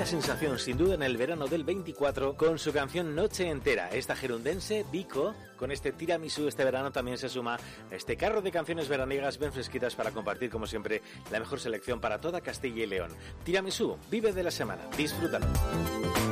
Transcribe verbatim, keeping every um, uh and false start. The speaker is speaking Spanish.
primera sensación sin duda en el verano del veinticuatro con su canción Noche Entera. Esta gerundense, Vico, con este tiramisú este verano también se suma a este carro de canciones veraniegas bien fresquitas para compartir como siempre la mejor selección para toda Castilla y León. Tiramisú, vive de la semana, disfrútalo.